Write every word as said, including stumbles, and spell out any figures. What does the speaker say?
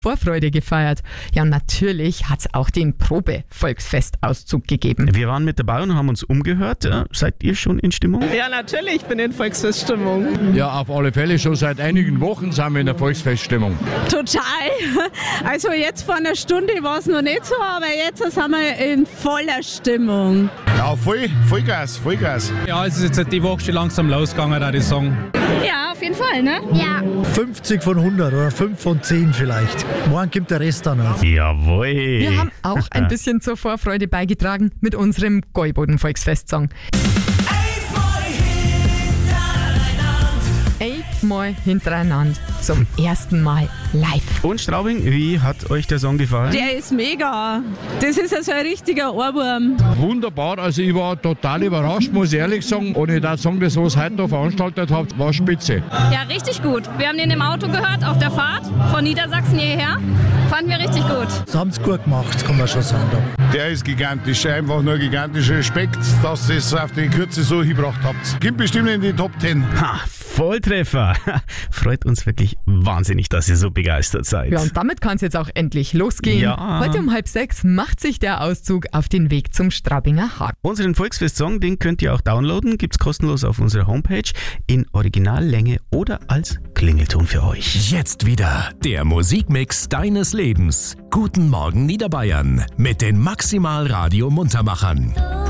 Vorfreude gefeiert. Ja, und natürlich hat es auch den Probe-Volksfestauszug gegeben. Wir waren mit dabei und haben uns umgehört. Ja, seid ihr schon in Stimmung? Ja, natürlich, ich bin in Volksfeststimmung. Ja, auf alle Fälle. Schon seit einigen Wochen sind wir in der Volksfeststimmung. Total. Also jetzt vor einer Stunde war es noch nicht so, aber jetzt sind wir in voller Stimmung. Ja, voll, Vollgas, Vollgas. Ja, es ist jetzt halt die Woche schon langsam losgegangen, da die Song. Ja, auf jeden Fall, ne? Ja. fünfzig von hundert oder fünf von zehn vielleicht. Morgen kommt der Rest dann noch. Jawohl. Wir haben auch ein bisschen zur Vorfreude beigetragen mit unserem Gäuboden-Volksfestsong. Elfmal hintereinander zum ersten Mal live. Und Straubing, wie hat euch der Song gefallen? Der ist mega. Das ist also ein richtiger Ohrwurm. Wunderbar. Also ich war total überrascht, muss ich ehrlich sagen. Und ich darf sagen, das, was ihr heute da veranstaltet habt, war spitze. Ja, richtig gut. Wir haben den im Auto gehört, auf der Fahrt von Niedersachsen hierher. Fanden wir richtig gut. Das haben sie gut gemacht, kann man schon sagen. Der ist gigantisch, einfach nur gigantischer Respekt, dass ihr es auf die Kürze so hingebracht habt. Kommt bestimmt in die Top zehn. Ha, Volltreffer. Freut uns wirklich wahnsinnig, dass ihr so begeistert seid. Ja, und damit kann es jetzt auch endlich losgehen. Ja. Heute um halb sechs macht sich der Auszug auf den Weg zum Straubinger Haken. Unseren Volksfest-Song, den könnt ihr auch downloaden, gibt's kostenlos auf unserer Homepage in Originallänge oder als Klingelton für euch. Jetzt wieder der Musikmix deines Lebens. Guten Morgen Niederbayern mit den Maximal Radio Muntermachern.